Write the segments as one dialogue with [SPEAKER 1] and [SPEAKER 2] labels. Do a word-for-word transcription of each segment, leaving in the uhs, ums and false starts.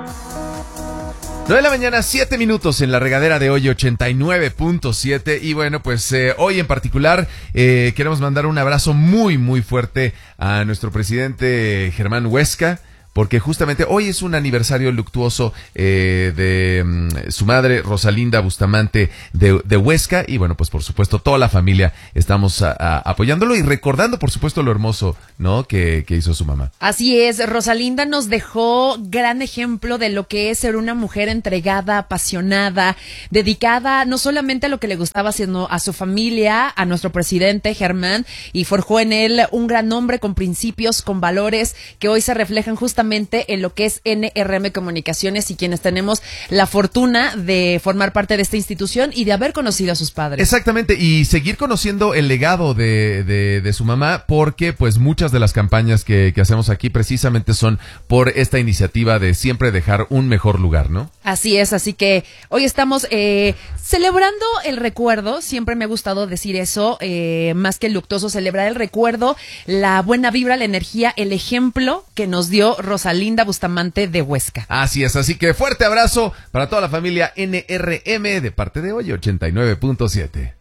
[SPEAKER 1] nueve de la mañana, siete minutos en la regadera de hoy, ochenta y nueve punto siete. Y bueno, pues eh, hoy en particular eh, queremos mandar un abrazo muy, muy fuerte a nuestro presidente Germán Huesca, porque justamente hoy es un aniversario luctuoso eh, de um, su madre, Rosalinda Bustamante de, de Huesca, y bueno, pues por supuesto toda la familia estamos a, a, apoyándolo y recordando por supuesto lo hermoso, ¿no?, que, que hizo su mamá.
[SPEAKER 2] Así es, Rosalinda nos dejó gran ejemplo de lo que es ser una mujer entregada, apasionada, dedicada no solamente a lo que le gustaba, sino a su familia, a nuestro presidente Germán, y forjó en él un gran hombre con principios, con valores que hoy se reflejan justamente en lo que es N R M Comunicaciones, y quienes tenemos la fortuna de formar parte de esta institución y de haber conocido a sus padres.
[SPEAKER 1] Exactamente, y seguir conociendo el legado de, de, de su mamá, porque pues muchas de las campañas que, que hacemos aquí precisamente son por esta iniciativa de siempre dejar un mejor lugar, ¿no?
[SPEAKER 2] Así es, así que hoy estamos eh, celebrando el recuerdo. Siempre me ha gustado decir eso, eh, más que el luctuoso, celebrar el recuerdo, la buena vibra, la energía, el ejemplo que nos dio Rosalinda Bustamante de Huesca.
[SPEAKER 1] Así es, así que fuerte abrazo para toda la familia N R M de parte de hoy, ochenta y nueve punto siete.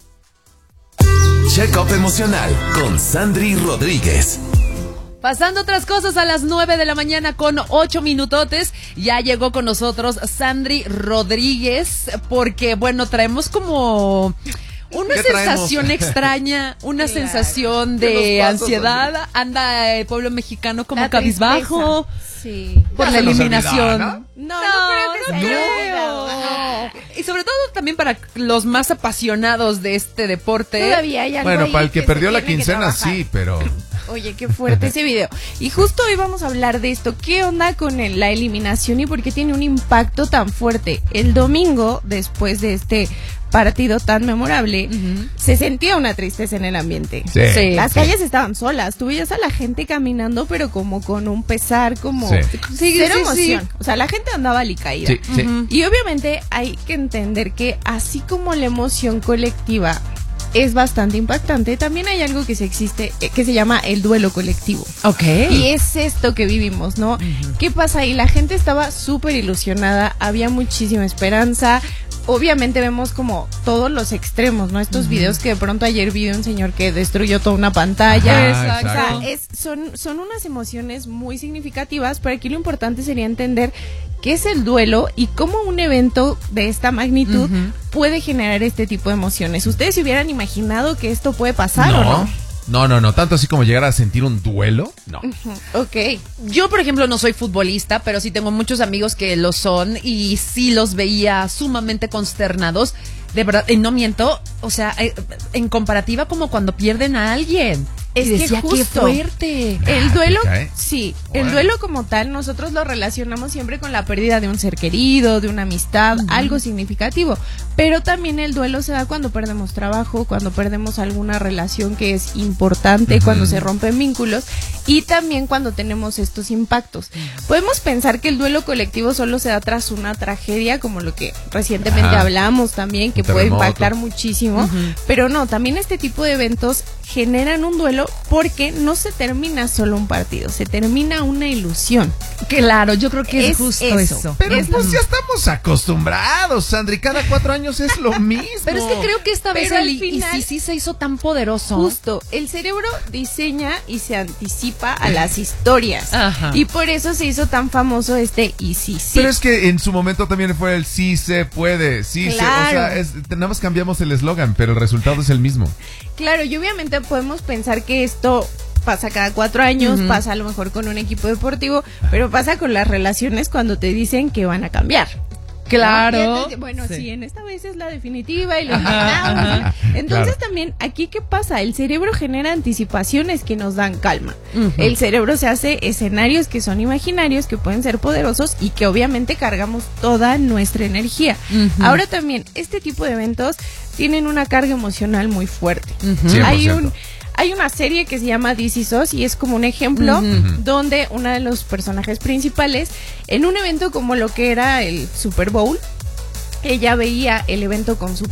[SPEAKER 3] Check-up emocional con Sandry Rodríguez.
[SPEAKER 2] Pasando otras cosas a las nueve de la mañana con ocho minutotes, ya llegó con nosotros Sandry Rodríguez, porque bueno, traemos como una sensación extraña, una claro. sensación de ansiedad. Anda el pueblo mexicano como cabizbajo. Sí. Por ya la eliminación. Olvidaba, ¿no? No, no, no, creo que no, no. Y sobre todo también para los más apasionados de este deporte.
[SPEAKER 4] Todavía hay algo
[SPEAKER 1] bueno,
[SPEAKER 4] ahí
[SPEAKER 1] para el que,
[SPEAKER 4] que
[SPEAKER 1] perdió la quincena, sí, pero...
[SPEAKER 4] Oye, qué fuerte ese video. Y justo hoy vamos a hablar de esto. ¿Qué onda con el, la eliminación y por qué tiene un impacto tan fuerte? El domingo, después de este partido tan memorable, uh-huh. se sentía una tristeza en el ambiente.
[SPEAKER 1] Sí,
[SPEAKER 4] sí, Las
[SPEAKER 1] sí.
[SPEAKER 4] calles estaban solas. Tú veías a la gente caminando, pero como con un pesar, como sí. Sí, cero sí, emoción. Sí. O sea, la gente andaba alicaída.
[SPEAKER 1] Sí, sí.
[SPEAKER 4] Uh-huh. Y obviamente hay que entender que así como la emoción colectiva es bastante impactante, también hay algo que se existe, que se llama el duelo colectivo.
[SPEAKER 2] Ok.
[SPEAKER 4] Y es esto que vivimos, ¿no? Uh-huh. ¿Qué pasa ahí? La gente estaba súper ilusionada, había muchísima esperanza. Obviamente vemos como todos los extremos, ¿no? Estos uh-huh. videos que de pronto ayer vi de un señor que destruyó toda una pantalla.
[SPEAKER 1] Ajá, exacto.
[SPEAKER 4] O sea, es, son, son unas emociones muy significativas, pero aquí lo importante sería entender qué es el duelo y cómo un evento de esta magnitud uh-huh. puede generar este tipo de emociones. ¿Ustedes se hubieran imaginado que esto puede pasar
[SPEAKER 1] no.
[SPEAKER 4] o no?
[SPEAKER 1] No, no, no, tanto así como llegar a sentir un duelo, no.
[SPEAKER 4] Uh-huh. Ok.
[SPEAKER 2] Yo, por ejemplo, no soy futbolista, pero sí tengo muchos amigos que lo son y sí los veía sumamente consternados. De verdad, y no miento, o sea, en comparativa como cuando pierden a alguien.
[SPEAKER 4] Es
[SPEAKER 2] y decía,
[SPEAKER 4] que justo,
[SPEAKER 2] qué fuerte.
[SPEAKER 4] El duelo,
[SPEAKER 1] ¿eh?
[SPEAKER 4] sí,
[SPEAKER 1] bueno.
[SPEAKER 4] el duelo como tal, nosotros lo relacionamos siempre con la pérdida de un ser querido, de una amistad, uh-huh. algo significativo. Pero también el duelo se da cuando perdemos trabajo, cuando perdemos alguna relación que es importante, uh-huh. cuando se rompen vínculos y también cuando tenemos estos impactos. Uh-huh. Podemos pensar que el duelo colectivo solo se da tras una tragedia, como lo que recientemente uh-huh. hablamos también, que puede impactar muchísimo, uh-huh. pero no, también este tipo de eventos generan un duelo porque no se termina solo un partido, se termina una ilusión.
[SPEAKER 2] Claro, yo creo que es, es justo eso. eso.
[SPEAKER 1] Pero
[SPEAKER 4] es
[SPEAKER 1] pues ya estamos acostumbrados, Sandri, cada cuatro años es lo mismo.
[SPEAKER 2] Pero es que creo que esta vez el
[SPEAKER 4] final,
[SPEAKER 2] y sí, sí se hizo tan poderoso.
[SPEAKER 4] Justo, el cerebro diseña y se anticipa a las historias. Ajá. Y por eso se hizo tan famoso este y sí, sí.
[SPEAKER 1] Pero es que en su momento también fue el sí se puede, sí
[SPEAKER 4] claro.
[SPEAKER 1] se, o sea, es, nada más cambiamos el eslogan, pero el resultado es el mismo.
[SPEAKER 4] Claro, y obviamente podemos pensar que esto pasa cada cuatro años, uh-huh. pasa a lo mejor con un equipo deportivo, pero pasa con las relaciones cuando te dicen que van a cambiar.
[SPEAKER 2] Claro.
[SPEAKER 4] ¿No? Entonces, bueno, sí. sí, en esta vez es la definitiva y lo ajá, Entonces claro. también, aquí ¿qué pasa? El cerebro genera anticipaciones que nos dan calma. Uh-huh. El cerebro se hace escenarios que son imaginarios, que pueden ser poderosos y que obviamente cargamos toda nuestra energía. Uh-huh. Ahora también, este tipo de eventos tienen una carga emocional muy fuerte. Uh-huh. Hay un... Hay una serie que se llama This Is Us y es como un ejemplo uh-huh. donde uno de los personajes principales, en un evento como lo que era el Super Bowl, ella veía el evento con su papá.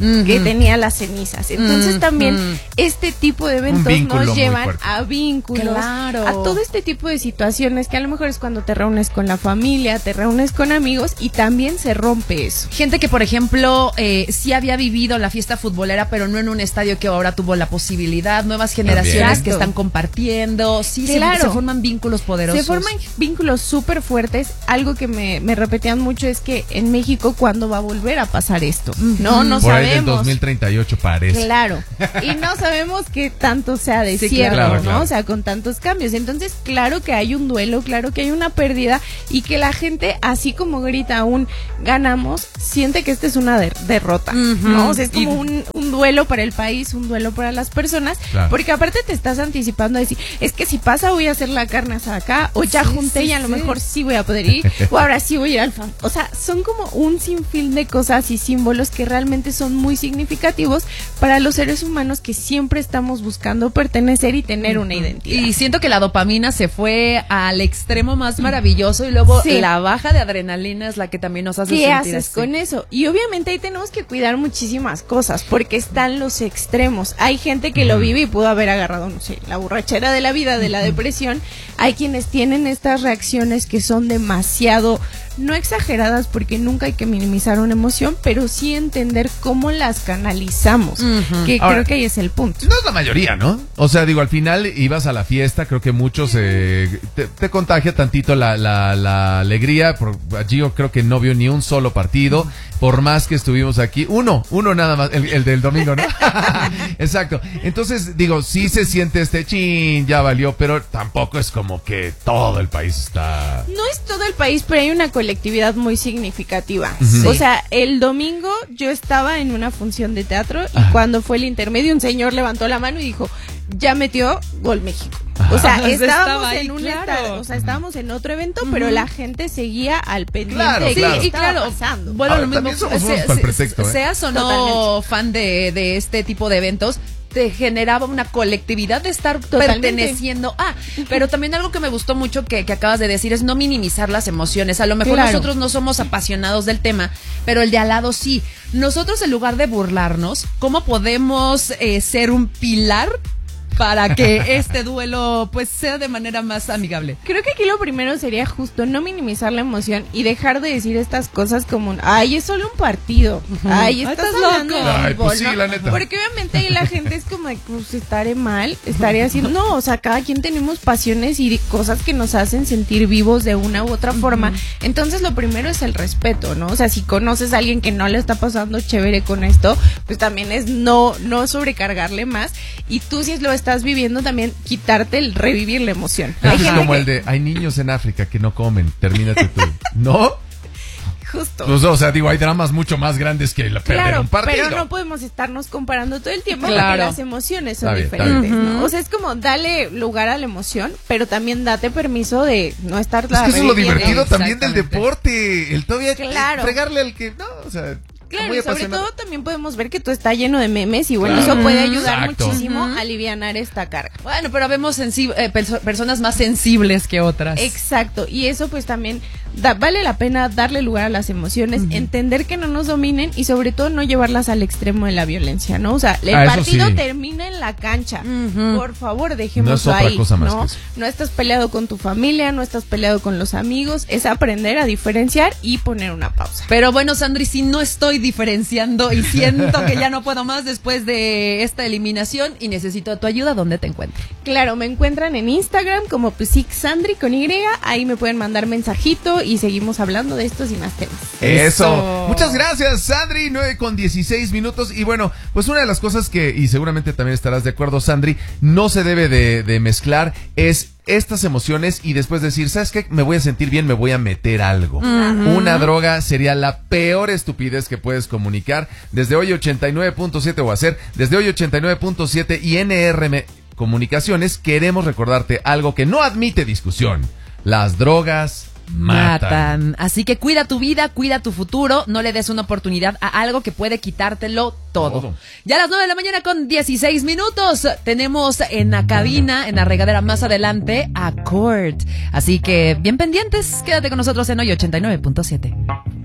[SPEAKER 4] uh-huh. que tenía las cenizas. Entonces uh-huh. también este tipo de eventos nos llevan a vínculos,
[SPEAKER 2] claro.
[SPEAKER 4] a todo este tipo de situaciones que a lo mejor es cuando te reúnes con la familia, te reúnes con amigos y también se rompe eso.
[SPEAKER 2] Gente que, por ejemplo, eh, sí había vivido la fiesta futbolera, pero no en un estadio que ahora tuvo la posibilidad, nuevas generaciones Exacto. que están compartiendo, sí,
[SPEAKER 4] claro.
[SPEAKER 2] se, se forman vínculos poderosos.
[SPEAKER 4] Se forman vínculos súper fuertes. Algo que me, me repetían mucho es que en México, ¿cuándo va a volver a pasar esto? No, no
[SPEAKER 1] Por
[SPEAKER 4] sabemos.
[SPEAKER 1] Ahí del dos mil treinta y ocho parece.
[SPEAKER 4] Claro, y no sabemos qué tanto sea de
[SPEAKER 2] sí,
[SPEAKER 4] cierto,
[SPEAKER 1] claro,
[SPEAKER 4] ¿no?
[SPEAKER 1] claro.
[SPEAKER 4] O sea, con tantos cambios. Entonces, claro que hay un duelo, claro que hay una pérdida y que la gente, así como grita aún ganamos, siente que esta es una der- derrota, uh-huh. ¿no? O sea, es como y... un, un duelo para el país, un duelo para las personas, claro. porque aparte te estás anticipando a decir, es que si pasa voy a hacer la carne asada acá, o ya sí, junté sí, y a lo sí. mejor sí voy a poder ir, o ahora sí voy a ir al fan. O sea, son como un sinfín de cosas y símbolos que realmente son muy significativos para los seres humanos que siempre estamos buscando pertenecer y tener una identidad.
[SPEAKER 2] Y siento que la dopamina se fue al extremo más maravilloso y luego sí. la baja de adrenalina es la que también nos hace
[SPEAKER 4] ¿Qué
[SPEAKER 2] sentir
[SPEAKER 4] haces
[SPEAKER 2] así?
[SPEAKER 4] Con eso? Y obviamente ahí tenemos que cuidar muchísimas cosas porque están los extremos. Hay gente que lo vive y pudo haber agarrado, no sé, la borrachera de la vida, de la depresión. Hay quienes tienen estas reacciones que son demasiado, no exageradas porque nunca hay que minimizar una emoción, pero sí entender cómo las canalizamos, uh-huh. que
[SPEAKER 1] Ahora,
[SPEAKER 4] creo que ahí es el punto.
[SPEAKER 1] No es la mayoría, ¿no? O sea, digo, al final ibas a la fiesta, creo que muchos eh, te, te contagia tantito la, la, la alegría. Por, allí yo creo que no vio ni un solo partido, por más que estuvimos aquí. Uno, uno nada más, el, el del domingo, ¿no? Exacto. Entonces, digo, sí se siente este chin, ya valió, pero tampoco es como que todo el país está...
[SPEAKER 4] No es todo el país, pero hay una colectividad muy significativa.
[SPEAKER 1] Uh-huh.
[SPEAKER 4] O sea, el domingo yo estaba en una función de teatro y
[SPEAKER 1] Ajá.
[SPEAKER 4] cuando fue el intermedio un señor levantó la mano y dijo, ya metió gol México.
[SPEAKER 1] Ajá.
[SPEAKER 4] O sea,
[SPEAKER 2] Pues
[SPEAKER 4] estábamos
[SPEAKER 2] estaba
[SPEAKER 4] en
[SPEAKER 2] ahí,
[SPEAKER 4] un
[SPEAKER 2] claro.
[SPEAKER 4] estado, o sea, estábamos en otro evento,
[SPEAKER 2] Uh-huh.
[SPEAKER 4] pero la gente seguía al pendiente
[SPEAKER 1] Claro,
[SPEAKER 4] de
[SPEAKER 1] claro.
[SPEAKER 4] qué
[SPEAKER 2] Y
[SPEAKER 4] estaba
[SPEAKER 2] claro,
[SPEAKER 4] pasando.
[SPEAKER 2] bueno,
[SPEAKER 1] Ahora,
[SPEAKER 2] lo mismo,
[SPEAKER 1] también somos
[SPEAKER 2] se-
[SPEAKER 1] buenos
[SPEAKER 2] se-
[SPEAKER 1] para el pretexto, ¿eh?
[SPEAKER 2] seas o no
[SPEAKER 4] Totalmente.
[SPEAKER 2] fan de, de este tipo de eventos, te generaba una colectividad de estar
[SPEAKER 4] Totalmente.
[SPEAKER 2] perteneciendo a, pero también algo que me gustó mucho que, que acabas de decir es no minimizar las emociones. A lo mejor
[SPEAKER 4] Claro.
[SPEAKER 2] nosotros no somos apasionados del tema, pero el de al lado sí. Nosotros, en lugar de burlarnos, ¿cómo podemos eh, ser un pilar para que este duelo pues sea de manera más amigable?
[SPEAKER 4] Creo que aquí lo primero sería justo no minimizar la emoción y dejar de decir estas cosas como, ay, es solo un partido, ay, estás,
[SPEAKER 2] Estás
[SPEAKER 4] hablando
[SPEAKER 2] loco.
[SPEAKER 4] de
[SPEAKER 1] Ay,
[SPEAKER 4] fútbol,
[SPEAKER 1] pues sí,
[SPEAKER 4] ¿no?
[SPEAKER 1] la neta.
[SPEAKER 4] Porque obviamente ahí la gente es como, pues estaré mal, estaré haciendo, no, o sea, cada quien tenemos pasiones y cosas que nos hacen sentir vivos de una u otra forma. Entonces lo primero es el respeto, ¿no? O sea, si conoces a alguien que no le está pasando chévere con esto, pues también es no, no sobrecargarle más, y tú si lo estás viviendo también quitarte el revivir la emoción.
[SPEAKER 1] Hay
[SPEAKER 4] gente
[SPEAKER 1] como
[SPEAKER 4] que-
[SPEAKER 1] el de, hay niños en África que no comen, termínate tú. ¿No?
[SPEAKER 4] Justo.
[SPEAKER 1] Pues, o sea, digo, hay dramas mucho más grandes que la perder
[SPEAKER 4] Claro,
[SPEAKER 1] un partido.
[SPEAKER 4] pero no podemos estarnos comparando todo el tiempo
[SPEAKER 2] Claro.
[SPEAKER 4] porque las emociones son
[SPEAKER 1] Está bien, está
[SPEAKER 4] diferentes,
[SPEAKER 2] bien.
[SPEAKER 4] ¿no? O sea, es como dale lugar a la emoción, pero también date permiso de no estar
[SPEAKER 1] Es que eso es lo
[SPEAKER 4] reviviendo.
[SPEAKER 1] divertido también del
[SPEAKER 2] Exactamente.
[SPEAKER 1] deporte. El todavía
[SPEAKER 4] Claro.
[SPEAKER 1] fregarle al que, no, o sea,
[SPEAKER 4] Claro,
[SPEAKER 1] muy
[SPEAKER 4] y sobre
[SPEAKER 1] apasionado.
[SPEAKER 4] todo también podemos ver que todo está lleno de memes y bueno,
[SPEAKER 1] Claro.
[SPEAKER 4] eso puede ayudar
[SPEAKER 1] Exacto.
[SPEAKER 4] muchísimo
[SPEAKER 2] Ujú.
[SPEAKER 4] a alivianar esta carga.
[SPEAKER 2] Bueno, pero vemos sensi- eh, perso- personas más sensibles que otras.
[SPEAKER 4] Exacto, y eso pues también da- vale la pena darle lugar a las emociones, entender que no nos dominen y sobre todo no llevarlas al extremo de la violencia, ¿no? O sea, el
[SPEAKER 1] Ah, eso
[SPEAKER 4] partido
[SPEAKER 1] sí.
[SPEAKER 4] termina en la cancha,
[SPEAKER 2] Ujú.
[SPEAKER 4] por favor
[SPEAKER 1] No
[SPEAKER 4] dejémoslo
[SPEAKER 1] es otra
[SPEAKER 4] ahí,
[SPEAKER 1] cosa más
[SPEAKER 4] ¿no?
[SPEAKER 1] que eso.
[SPEAKER 4] No estás peleado con tu familia, no estás peleado con los amigos, es aprender a diferenciar y poner una pausa.
[SPEAKER 2] Pero bueno, Sandri, si no estoy diferenciando y siento que ya no puedo más después de esta eliminación y necesito tu ayuda, ¿dónde te encuentro?
[SPEAKER 4] Claro, me encuentran en Instagram como Psicxandri con Y, ahí me pueden mandar mensajito y seguimos hablando de estos y más temas.
[SPEAKER 1] Eso.
[SPEAKER 2] Eso.
[SPEAKER 1] Muchas gracias, Sandri. nueve con dieciséis minutos. Y bueno, pues una de las cosas que, y seguramente también estarás de acuerdo, Sandri, no se debe de, de mezclar es estas emociones y después decir, ¿sabes qué? Me voy a sentir bien, me voy a meter algo. Una droga sería la peor estupidez que puedes comunicar. Desde hoy ochenta y nueve punto siete o hacer, desde hoy ochenta y nueve punto siete y N R M Comunicaciones, queremos recordarte algo que no admite discusión. Las drogas matan.
[SPEAKER 2] Matan. Así que cuida tu vida, cuida tu futuro, no le des una oportunidad a algo que puede quitártelo todo.
[SPEAKER 1] Todo.
[SPEAKER 2] Ya a las nueve de la mañana con dieciséis minutos tenemos en la cabina, en la regadera más adelante, a Court. Así que bien pendientes, quédate con nosotros en hoy ochenta y nueve punto siete.